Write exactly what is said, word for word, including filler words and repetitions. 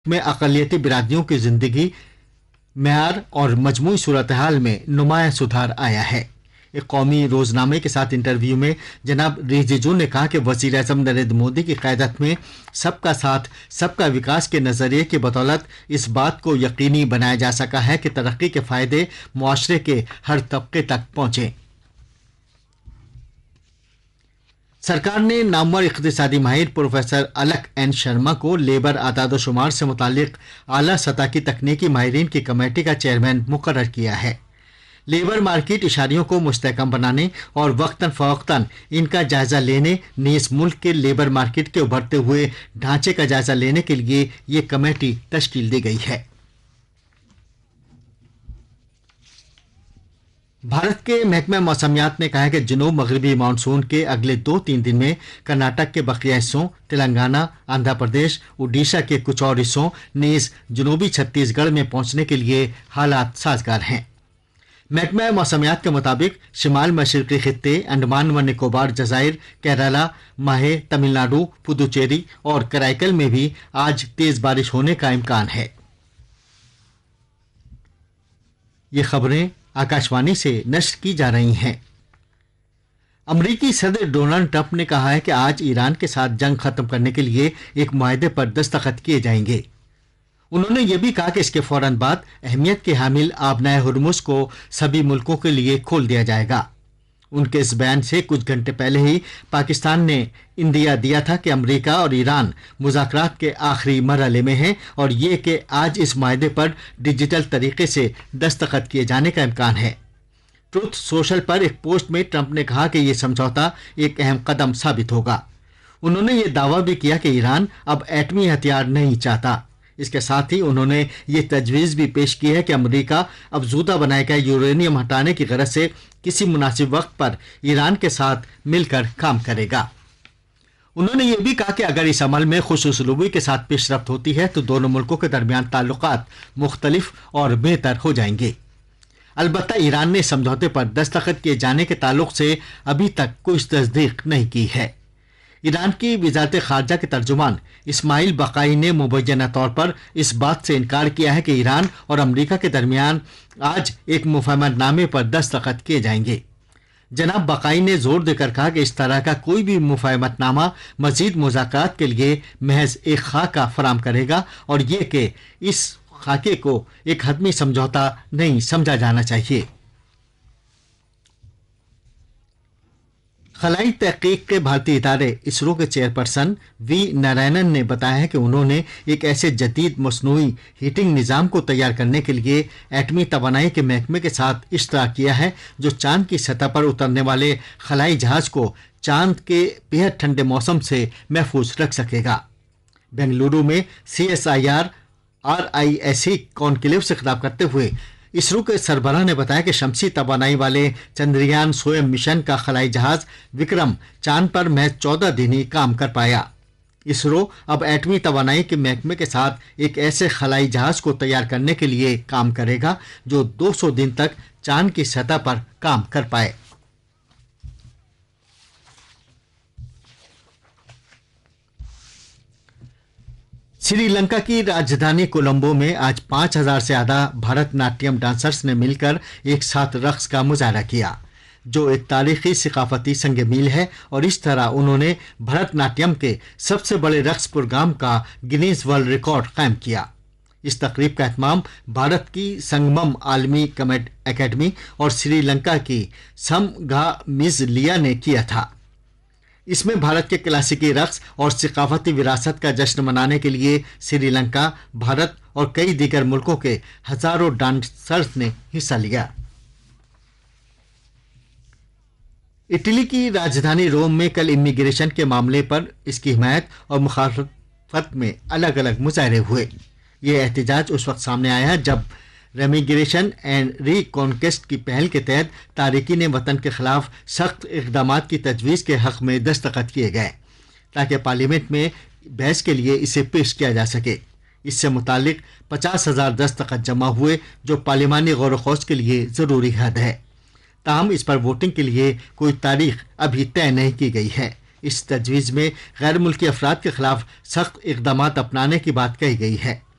में अक़लियती बिरादरियों की जिंदगी मेयार और मजमूई सूरत-ए-हाल में नुमायां सुधार आया है। एक कौमी रोजनामे के साथ इंटरव्यू में जनाब रिजिजू ने कहा कि वज़ीर आज़म नरेंद्र मोदी की क़यादत में सबका साथ सबका विकास के नज़रिए की बदौलत इस बात को यकीनी बनाया जा सका है कि तरक्की के फ़ायदे मुआशरे के हर तबके तक पहुँचें। सरकार ने नामवर इक़्तिसादी माहिर प्रोफेसर अलक एन शर्मा को लेबर आदाद-ओ-शुमार से मुतालिक आला सतह की तकनीकी माहिरीन की कमेटी का चेयरमैन मुकर्रर किया है। लेबर मार्केट इशारियों को मुस्तहकम बनाने और वक्तन फ़वक्तन इनका जायजा लेने नीज़ मुल्क के लेबर मार्केट के उभरते हुए ढांचे का जायजा लेने के लिए ये कमेटी तश्कील दी गई है। भारत के महकमा मौसमियात ने कहा है कि जनूब मगरबी मानसून के अगले दो तीन दिन में कर्नाटक के बकिया हिस्सों, तेलंगाना, आंध्र प्रदेश, उड़ीसा के कुछ और हिस्सों नीज़ जनूबी छत्तीसगढ़ में पहुंचने के लिए हालात साजगार हैं। महकमा मौसमियात के मुताबिक शिमाल मशरक़ी खित्ते, अंडमान व निकोबार जज़ाइर, केरला, माहे, तमिलनाडु, पुदुचेरी और कराईकल में भी आज तेज़ बारिश होने का इम्कान है। ये खबरें आकाशवाणी से नश्र की जा रही हैं। अमरीकी सदर डोनाल्ड ट्रंप ने कहा है कि आज ईरान के साथ जंग खत्म करने के लिए एक मुआहदे पर दस्तखत किए जाएंगे। उन्होंने ये भी कहा कि इसके फौरन बाद अहमियत के हामिल आबनाए हुर्मुज को सभी मुल्कों के लिए खोल दिया जाएगा। उनके इस बयान से कुछ घंटे पहले ही पाकिस्तान ने इंदिया दिया था कि अमेरिका और ईरान मुज़ाकरात के आखिरी मरहले में हैं और ये कि आज इस माहदे पर डिजिटल तरीके से दस्तखत किए जाने का इम्कान है। ट्रुथ सोशल पर एक पोस्ट में ट्रंप ने कहा कि ये समझौता एक अहम कदम साबित होगा। उन्होंने ये दावा भी किया कि ईरान अब एटमी हथियार नहीं चाहता। इसके साथ ही उन्होंने ये तजवीज़ भी पेश की है कि अमेरिका अफजूदा बनाए गए यूरेनियम हटाने की गरज से किसी मुनासिब वक्त पर ईरान के साथ मिलकर काम करेगा। उन्होंने ये भी कहा कि अगर इस अमल में खुशउस्लूबी के साथ पेशरफ्त होती है तो दोनों मुल्कों के दरमियान ताल्लुकात मुख्तलिफ और बेहतर हो जाएंगे। अलबत्ता ईरान ने समझौते पर दस्तखत किए जाने के ताल्लुक से अभी तक कोई तस्दीक नहीं की है। ईरान की वज़ारत ख़ारजा के तर्जुमान इस्माइल बक़ाई ने मुबैना तौर पर इस बात से इनकार किया है कि ईरान और अमेरिका के दरमियान आज एक मुफ़ाहमतनामे पर दस्तखत किए जाएंगे। जनाब बक़ाई ने जोर देकर कहा कि इस तरह का कोई भी मुफ़ाहमतनामा मज़ीद मुज़ाकरात के लिए महज एक खाका फराम करेगा और ये कि इस खाके को एक हतमी समझौता नहीं समझा जाना चाहिए। खलाई तहकीक के भारतीय इदारे इसरो के चेयरपर्सन वी नारायणन ने बताया है कि उन्होंने एक ऐसे जदीद मसनूई हीटिंग निज़ाम को तैयार करने के लिए एटमी तवानाई के महकमे के साथ इश्तराक किया है जो चांद की सतह पर उतरने वाले खलाई जहाज को चांद के बेहद ठंडे मौसम से महफूज रख सकेगा। बेंगलुरु में C S I R are I S C conclave से खिताब करते हुए इसरो के सरबराह ने बताया कि शमसी तवानाई वाले चंद्रयान सोयम मिशन का खलाई जहाज विक्रम चांद पर महज चौदह दिन ही काम कर पाया। इसरो अब एटमी तवानाई के महकमे के साथ एक ऐसे खलाई जहाज को तैयार करने के लिए काम करेगा जो दो सौ दिन तक चांद की सतह पर काम कर पाए। श्रीलंका की राजधानी कोलंबो में आज पाँच हजार से ज़्यादा भारतनाट्यम डांसर्स ने मिलकर एक साथ रक्स का मुजाहरा किया जो एक तारीखी सकाफती संग मील है और इस तरह उन्होंने भरतनाट्यम के सबसे बड़े रक्स प्रोग्राम का गिनीज वर्ल्ड रिकॉर्ड कायम किया। इस तकरीब का एहतमाम भारत की संगमम आलमी कमेट एकेडमी और श्रीलंका की समघामिज़लिया ने किया था। इसमें भारत के क्लासिकी रक्स और सकाफती विरासत का जश्न मनाने के लिए श्रीलंका, भारत और कई दीगर मुल्कों के हजारों डांसर्स ने हिस्सा लिया। इटली की राजधानी रोम में कल इमिग्रेशन के मामले पर इसकी हिमायत और मुखालफत में अलग अलग मुजाहरे हुए। ये एहतजाज उस वक्त सामने आया जब रेमिग्रेशन एंड रिकॉन्क्वेस्ट की पहल के तहत तारिकीन वतन के खिलाफ सख्त इक़दाम की तजवीज़ के हक़ में दस्तखत किए गए ताकि पार्लियामेंट में बहस के लिए इसे पेश किया जा सके। इससे मुतालिक पचास हजार दस्तखत जमा हुए जो पार्लिमानी गौर ख़ौज़ के लिए ज़रूरी हद है। ताहम इस पर वोटिंग के लिए कोई तारीख अभी तय नहीं की गई है। इस तजवीज़ में गैर मुल्की अफराद के खिलाफ सख्त इक़दाम अपनाने की बात कही गई है।